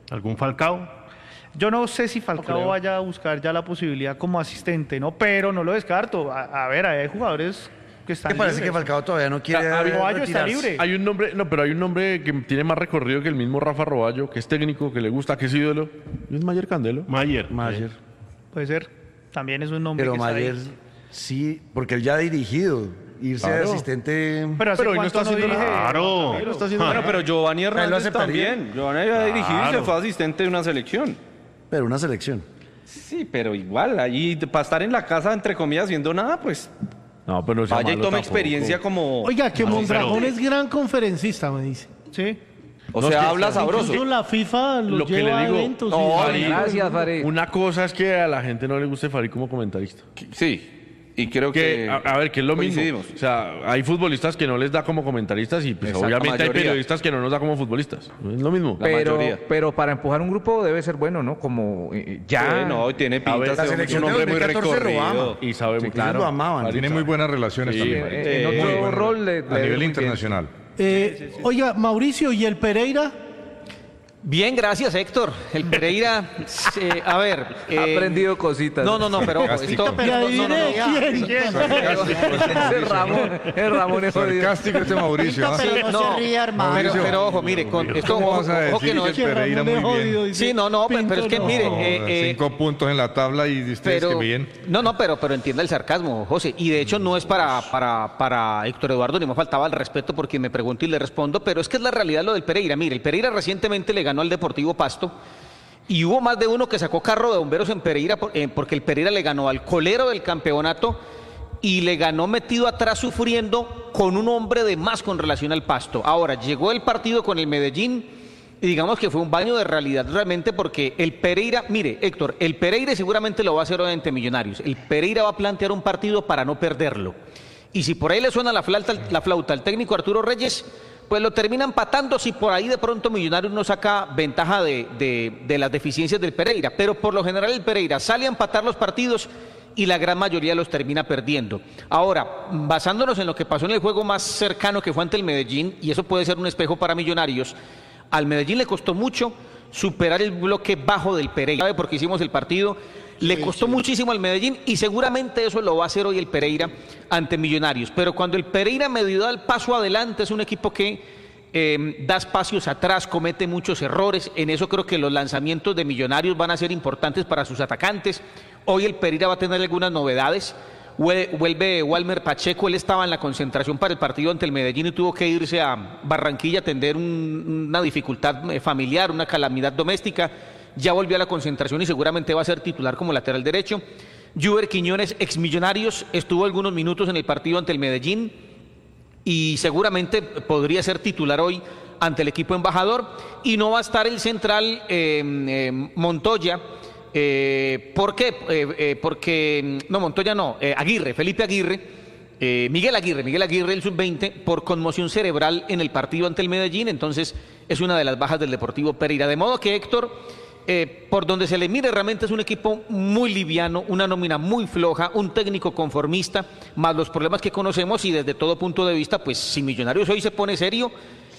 ¿Algún Falcao? Yo no sé si Falcao vaya a buscar ya la posibilidad como asistente, ¿no? Pero no lo descarto. A ver, hay jugadores que están Me parece libres. que Falcao todavía no quiere Roballo está retirarse. libre. Hay un nombre, no, pero hay un nombre que tiene más recorrido que el mismo Rafa Roballo, que es técnico, que le gusta, que es ídolo. Y es Mayer Candelo. Mayer. Mayer. Puede ser. También es un nombre Pero que está Mayer, ahí. sí, porque él ya ha dirigido. Irse de Claro. asistente. Pero hace Pero hoy no cuánto está haciendo dirige. nada. Claro. Él no está haciendo Bueno, nada. pero Giovanni lo Hernández aceptaría. también. Giovanni había dirigido y se fue asistente de una selección. Pero una selección. Sí, pero igual, allí para estar en la casa, entre comillas, haciendo nada, pues No, pero no sea vaya y malo tome tampoco. experiencia como... Oiga, que No, Mondragón pero- es gran conferencista, me dice. Sí. O No, es sea, que habla sabroso. Incluso la FIFA Lo los que le lleva a digo, eventos. no, y- Gracias, Farid. Una cosa es que a la gente no le guste Farid como comentarista. Sí, y creo Que, que... a ver, que es lo mismo. coincidimos. O sea, hay futbolistas que no les da como comentaristas y pues Exacto, obviamente hay mayoría. periodistas que no nos da como futbolistas. Es lo mismo. La mayoría. Pero para empujar un grupo debe ser bueno, ¿no? Como ya. Sí, no, tiene pinta ver, de la ser selección un de hombre muy 2014 lo ama. recorrido. Y sabe mucho. Ellos lo amaban. Farid Tiene sabe. muy buenas relaciones Sí, también. en Muy otro buenas. rol le A debe ir muy nivel bien. internacional. Oiga, Mauricio, ¿y el Pereira? Bien, gracias, Héctor. El Pereira, a ver... Ha aprendido cositas. No, pero ojo, esto... Y adivine quién. Es Ramón es jodido. Sarcástico este Mauricio. ¿ah? Sí, Pero no se ría, hermano. Mauricio, pero ojo, mire, con esto... ¿Cómo ojo, vas a ojo que decir no que es... el Pereira muy bien? Sí, pero es que mire... 5 puntos en la tabla y ustedes que bien. pero entienda el sarcasmo, José. Y de hecho no es para Héctor Eduardo, ni me faltaba el respeto por quien me pregunte y le respondo, pero es que es la realidad lo del Pereira. Mire, el Pereira recientemente le ganó al Deportivo Pasto y hubo más de uno que sacó carro de bomberos en Pereira porque el Pereira le ganó al colero del campeonato y le ganó metido atrás sufriendo con un hombre de más con relación al Pasto. Ahora, llegó el partido con el Medellín y digamos que fue un baño de realidad realmente porque el Pereira, mire Héctor, el Pereira seguramente lo va a hacer hoy ante Millonarios. El Pereira va a plantear un partido para no perderlo. Y si por ahí le suena la flauta al técnico Arturo Reyes, pues lo termina empatando si por ahí de pronto Millonarios no saca ventaja de las deficiencias del Pereira. Pero por lo general el Pereira sale a empatar los partidos y la gran mayoría los termina perdiendo. Ahora, basándonos en lo que pasó en el juego más cercano que fue ante el Medellín, y eso puede ser un espejo para Millonarios, al Medellín le costó mucho superar el bloque bajo del Pereira, ¿sabe? Porque hicimos el partido, le costó muchísimo al Medellín y seguramente eso lo va a hacer hoy el Pereira ante Millonarios. Pero cuando el Pereira medio da el paso adelante, es un equipo que da espacios atrás, comete muchos errores. En eso creo que los lanzamientos de Millonarios van a ser importantes para sus atacantes. Hoy el Pereira va a tener algunas novedades. Vuelve Walmer Pacheco, él estaba en la concentración para el partido ante el Medellín y tuvo que irse a Barranquilla a atender una dificultad familiar, una calamidad doméstica. Ya volvió a la concentración y seguramente va a ser titular como lateral derecho. Juber Quiñones, ex Millonarios, estuvo algunos minutos en el partido ante el Medellín y seguramente podría ser titular hoy ante el equipo embajador. Y no va a estar el central Montoya. ¿Por qué? Porque, no, Montoya no, Aguirre, Felipe Aguirre, Miguel Aguirre, el sub-20, por conmoción cerebral en el partido ante el Medellín, entonces es una de las bajas del Deportivo Pereira. De modo que Héctor, por donde se le mire, realmente es un equipo muy liviano, una nómina muy floja, un técnico conformista, más los problemas que conocemos y desde todo punto de vista, pues si Millonarios hoy se pone serio,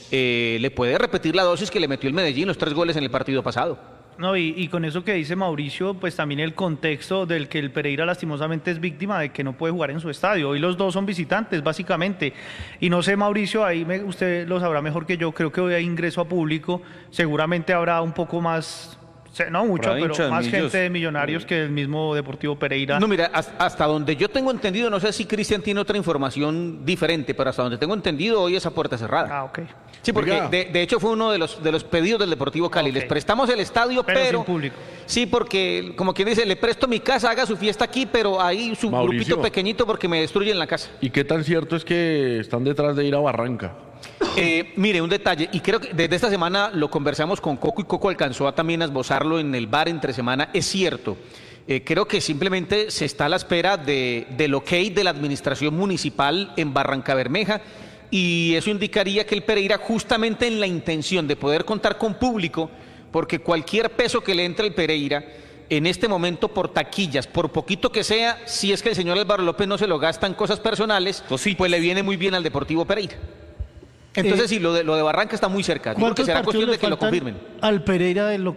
le puede repetir la dosis que le metió el Medellín, los 3 goles en el partido pasado. No, y con eso que dice Mauricio, pues también el contexto del que el Pereira lastimosamente es víctima de que no puede jugar en su estadio. Hoy los dos son visitantes, básicamente. Y no sé, Mauricio, ahí usted lo sabrá mejor que yo, creo que hoy hay ingreso a público, seguramente habrá un poco más, no mucho, pero más gente de Millonarios que el mismo Deportivo Pereira. No, mira, hasta donde yo tengo entendido, no sé si Cristian tiene otra información diferente, pero hasta donde tengo entendido, hoy es a puerta cerrada. Ah, ok. Sí, porque de hecho fue uno de los pedidos del Deportivo Cali. Les prestamos el estadio, pero sin público. Sí, porque como quien dice, le presto mi casa, haga su fiesta aquí, pero ahí su Mauricio, grupito pequeñito porque me destruyen la casa. ¿Y qué tan cierto es que están detrás de ir a Barranca? Mire, un detalle, y creo que desde esta semana lo conversamos con Coco y Coco alcanzó también a esbozarlo en el bar entre semana, es cierto. Creo que simplemente se está a la espera del ok de la administración municipal en Barranca Bermeja y eso indicaría que el Pereira, justamente en la intención de poder contar con público, porque cualquier peso que le entre al Pereira en este momento por taquillas, por poquito que sea, si es que el señor Álvaro López no se lo gasta en cosas personales, pues le viene muy bien al Deportivo Pereira. Entonces sí, lo de Barranca está muy cerca. Digo que ¿Cuántos será cuestión partidos de que le lo faltan confirmen. al Pereira del local?